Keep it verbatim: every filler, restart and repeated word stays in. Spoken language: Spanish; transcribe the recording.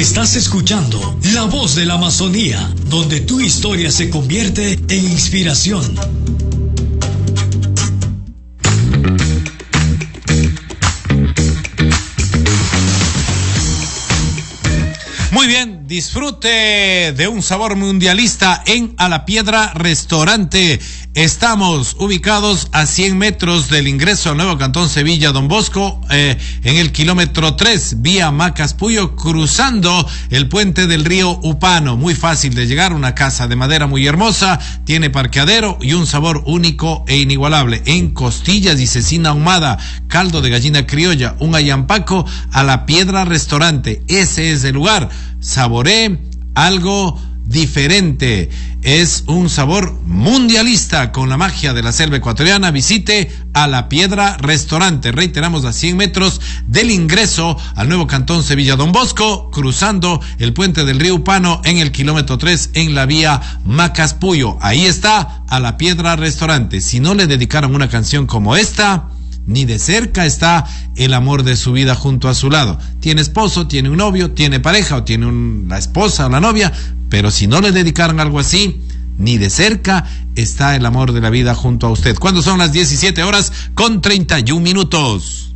Estás escuchando La Voz de la Amazonía, donde tu historia se convierte en inspiración. Muy bien, disfrute de un sabor mundialista en A la Piedra Restaurante. Estamos ubicados a cien metros del ingreso al nuevo Cantón Sevilla Don Bosco, eh, en el kilómetro tres, vía Macaspuyo, cruzando el puente del río Upano. Muy fácil de llegar, una casa de madera muy hermosa, tiene parqueadero y un sabor único e inigualable. En costillas y cecina ahumada, caldo de gallina criolla, un ayampaco. A la Piedra Restaurante, ese es el lugar. Saboré algo diferente, es un sabor mundialista con la magia de la selva ecuatoriana. Visite A la Piedra Restaurante, reiteramos, a cien metros del ingreso al nuevo Cantón Sevilla Don Bosco, cruzando el puente del río Upano en el kilómetro tres, en la vía Macaspuyo. Ahí está A la Piedra Restaurante. Si no le dedicaron una canción como esta, ni de cerca está el amor de su vida junto a su lado. Tiene esposo, tiene un novio, tiene pareja o tiene un, la esposa o la novia, pero si no le dedicaron algo así, ni de cerca está el amor de la vida junto a usted. ¿Cuándo son las diecisiete horas con treinta y un minutos?